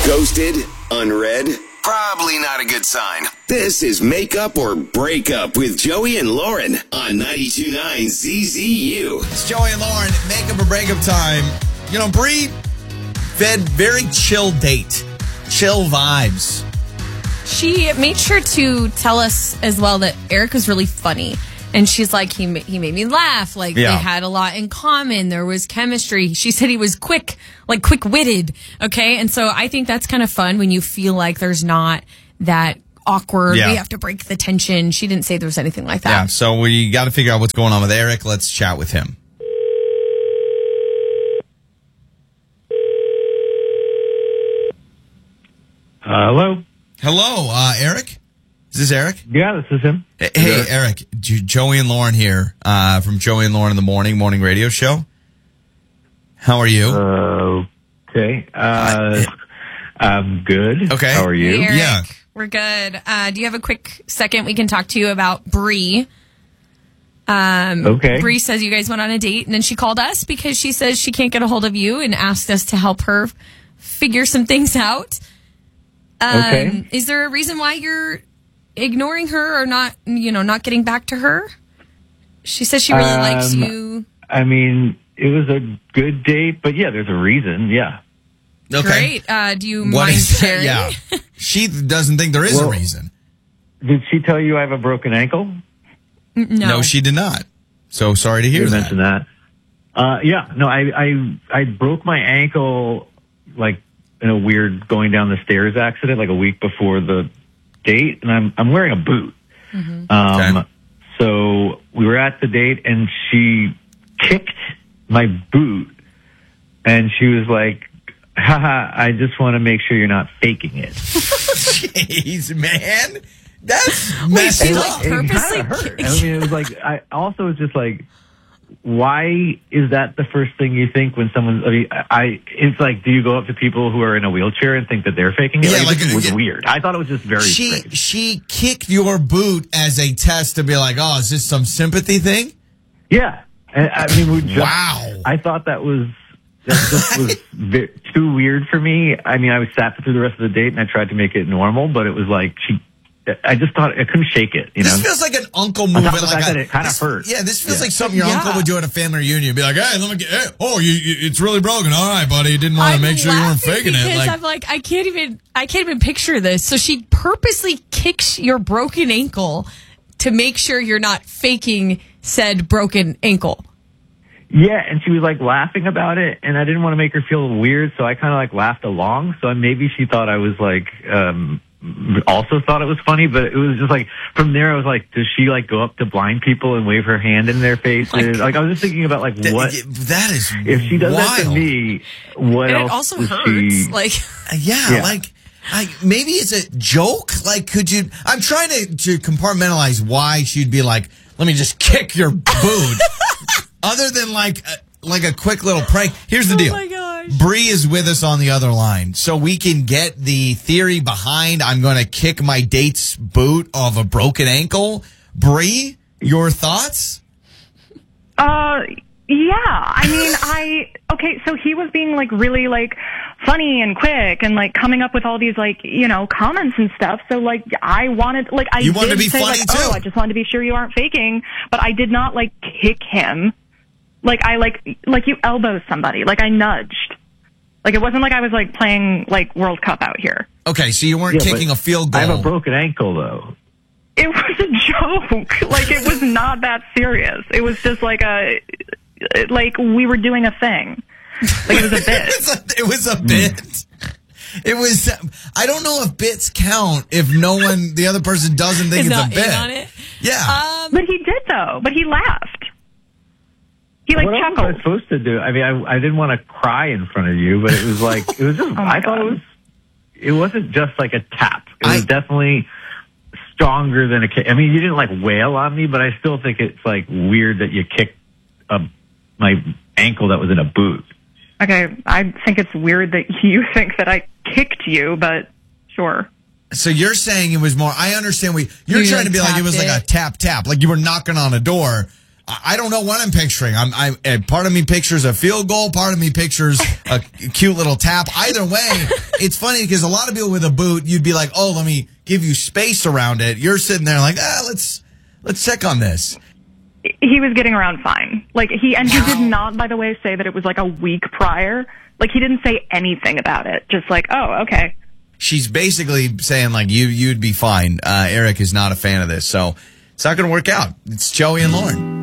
Ghosted? Unread? Probably not a good sign. This is Make Up or Break Up with Joey and Lauren on 92.9 ZZU. It's Joey and Lauren, Make Up or Break Up time. You know, Bree fed very chill date. Chill vibes. She made sure to tell us as well that Eric was really funny. And she's like, he made me laugh. Like, they had a lot in common. There was chemistry. She said he was quick-witted. Okay? And so I think that's kind of fun when you feel like there's not that awkward, we have to break the tension. She didn't say there was anything like that. Yeah, so we got to figure out what's going on with Eric. Let's chat with him. Hello? Hello, Eric? Is this Eric? Yeah, this is him. Hey, Eric. Joey and Lauren here from Joey and Lauren in the morning radio show. How are you? Okay. I'm good. Okay. How are you? Hey, Eric, Yeah. we're good. Do you have a quick second we can talk to you about Bree? Okay. Bree says you guys went on a date, and then she called us because she says she can't get a hold of you and asked us to help her figure some things out. Okay. Is there a reason why you're ignoring her or not getting back to her? She says she really likes you. I mean, it was a good date, but yeah, there's a reason. Yeah. Okay. Great. Do you mind sharing? Yeah. She doesn't think there is a reason. Did she tell you I have a broken ankle? No, she did not. So sorry to hear You that. mentioned that. Yeah. No, I broke my ankle like in a weird going down the stairs accident like a week before the date, and I'm wearing a boot. Okay. So we were at the date, and she kicked my boot, and she was like, haha, I just want to make sure you're not faking it. Jeez, man. That's Wait, messed she up. like purposely It hurt. I mean, it was like, I also was just like, why is that the first thing you think when someone? It's like, do you go up to people who are in a wheelchair and think that they're faking it? Yeah, it was weird. I thought it was just very strange. She kicked your boot as a test to be like, oh, is this some sympathy thing? Yeah, I mean, wow. I thought that just was too weird for me. I mean, I sat through the rest of the date and I tried to make it normal, but it was like I just thought I couldn't shake it. You know, this feels like an uncle move. On top of the fact that it kind of hurt. Yeah, this feels like something your uncle would do at a family reunion. Be like, hey, let me get. Hey, it's really broken. All right, buddy. You didn't want to make sure you weren't faking it. Because I'm like, I can't even picture this. So she purposely kicks your broken ankle to make sure you're not faking said broken ankle. Yeah, and she was like laughing about it, and I didn't want to make her feel weird, so I kind of like laughed along. So maybe she thought I was like, also thought it was funny, but it was just like from there I was like, does she like go up to blind people and wave her hand in their faces? Like I was just thinking about like what that is if she does wild. that to me, what And else it also does hurts. she? Like, yeah. Like maybe it's a joke. Like, could you? I'm trying to compartmentalize why she'd be like, let me just kick your boot. Other than like a quick little prank. Here's the deal. Oh my gosh. Bree is with us on the other line, so we can get the theory behind I'm going to kick my date's boot of a broken ankle. Bree, your thoughts? Yeah. I mean, okay, so he was being like really like funny and quick and like coming up with all these like, comments and stuff. So like I wanted You wanted to be say funny like, too. oh, I just wanted to be sure you aren't faking, but I did not like kick him. Like I like you elbow somebody. Like I nudged. Like it wasn't like I was like playing like World Cup out here. Okay, so you weren't kicking a field goal. I have a broken ankle though. It was a joke. Like it was not that serious. It was just like like we were doing a thing. Like it was a bit. It was a bit. It was. I don't know if bits count if the other person doesn't think it's a bit. In on it? Yeah. But he did though. But he laughed. He like what else chuckled. was I supposed to do? I mean, I didn't want to cry in front of you, but it was like it was just. I thought it wasn't just like a tap. It was definitely stronger than a kick. I mean, you didn't like wail on me, but I still think it's like weird that you kicked my ankle that was in a boot. Okay, I think it's weird that you think that I kicked you, but sure. So you're saying it was more. I understand you're trying to be like it was like a tap, like you were knocking on a door. I don't know what I'm picturing. Part of me pictures a field goal. Part of me pictures a cute little tap. Either way, it's funny because a lot of people with a boot, you'd be like, oh, let me give you space around it. You're sitting there like, let's check on this. He was getting around fine. Like he did not, by the way, say that it was like a week prior. Like he didn't say anything about it. Just like, oh, okay. She's basically saying like you'd be fine. Eric is not a fan of this, so it's not going to work out. It's Joey and Lauren.